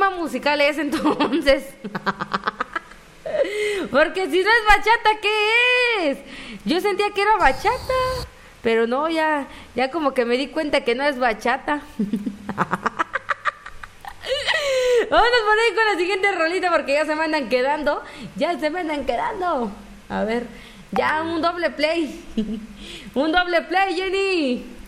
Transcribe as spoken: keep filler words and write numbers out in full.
tema musical es entonces? Porque si no es bachata, ¿qué es? Yo sentía que era bachata, pero no, ya, ya como que me di cuenta que no es bachata. Vámonos por ahí con la siguiente rolita porque ya se me andan quedando. Ya se me andan quedando. A ver, ya un doble play. Un doble play, Jenny.